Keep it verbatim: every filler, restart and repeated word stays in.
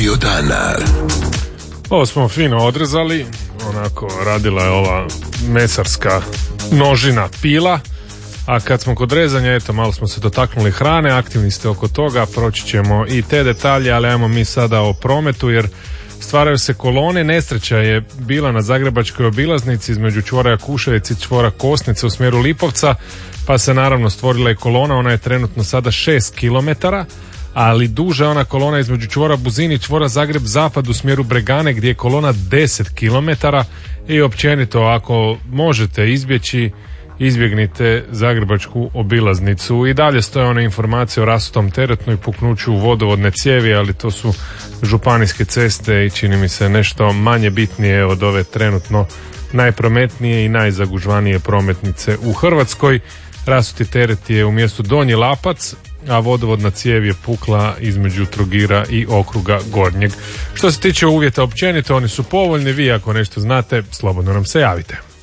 Radio dana. Ovo smo fino odrezali, onako radila je ova mesarska nožina pila, a kad smo kod rezanja, eto, malo smo se dotaknuli hrane, aktivni ste oko toga, proći ćemo i te detalje, ali ajmo mi sada o prometu, jer stvaraju se kolone. Nesreća je bila na zagrebačkoj obilaznici između čvora Jakuševec i čvora Kosnice u smjeru Lipovca, pa se naravno stvorila i kolona, ona je trenutno sada šest kilometara, ali duža je ona kolona između čvora Buzin i čvora Zagreb Zapad u smjeru Bregane, gdje je kolona deset kilometara. I općenito, ako možete izbjeći, izbjegnite zagrebačku obilaznicu. I dalje stoje one informacije o rasutom teretnu i puknuću vodovodne cijevi, ali to su županijske ceste i čini mi se nešto manje bitnije od ove trenutno najprometnije i najzagužvanije prometnice u Hrvatskoj. Rasuti teret je u mjestu Donji Lapac, a vodovodna cijev je pukla između Trogira i okruga Gornjeg. Što se tiče uvjeta općenito, oni su povoljni. Vi ako nešto znate, slobodno nam se javite.